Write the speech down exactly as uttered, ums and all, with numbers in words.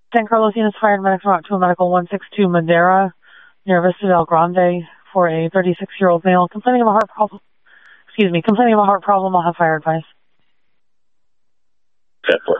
San Carlos units fired medics route to a medical one six two Madera near Vista del Grande for a thirty-six-year-old male complaining of a heart problem. Excuse me, complaining of a heart problem. I'll have fire advice. ten four.